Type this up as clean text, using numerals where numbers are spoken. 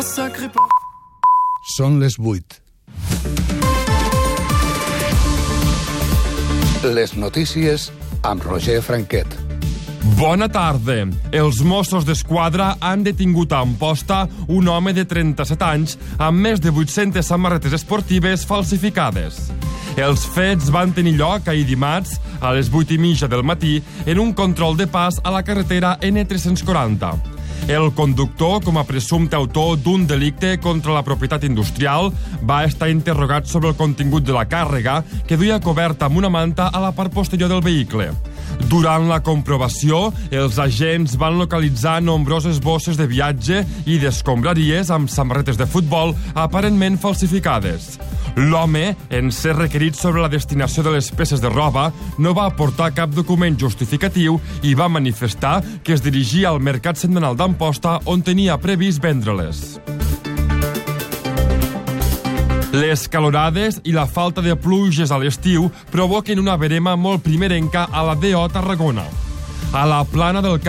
sacré... Són les 8. Les notícies amb Roger Franquet. Bona tarda. Els Mossos d'Esquadra han detingut a Amposta un home de 37 anys amb més de 800 samarretes esportives falsificades. Els fets van tenir lloc ahir dimarts a les 8:30 del matí en un control de pas a la carretera N340. El conductor, com a presumpte autor d'un delicte contra la propietat industrial, va estar interrogat sobre el contingut de la càrrega que duia coberta amb una manta a la part posterior del vehicle. Durant la comprovació, els agents van localitzar nombroses bosses de viatge i d'escombraries amb samarretes de futbol aparentment falsificades. L'home, en ser requerit sobre la destinació de les peces de roba, no va aportar cap document justificatiu i va manifestar que es dirigia al mercat setmanal d'Amposta on tenia previst vendre-les. Les calorades i la falta de pluges a l'estiu provoquen una verema molt primerenca a la DO Tarragona. A la plana del